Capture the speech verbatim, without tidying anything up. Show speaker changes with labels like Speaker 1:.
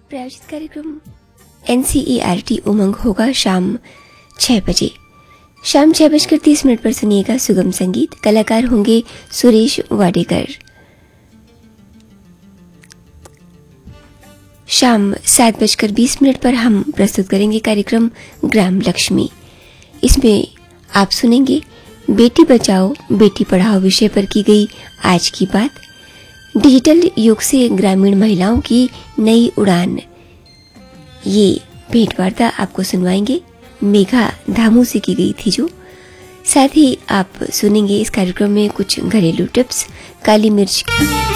Speaker 1: प्रायोजित कार्यक्रम एनसीईआरटी उमंग होगा शाम छह बजे। शाम छह बजकर तीस मिनट पर सुनिएगा सुगम संगीत। कलाकार होंगे सुरेश वाडेकर। शाम सात बजकर बीस मिनट पर हम प्रस्तुत करेंगे कार्यक्रम ग्राम लक्ष्मी। इसमें आप सुनेंगे बेटी बचाओ बेटी पढ़ाओ विषय पर की गई आज की बात, डिजिटल युग से ग्रामीण महिलाओं की नई उड़ान। ये भेंटवार्ता आपको सुनवाएंगे मेघा धामू से की गई थी जो। साथ ही आप सुनेंगे इस कार्यक्रम में कुछ घरेलू टिप्स, काली मिर्च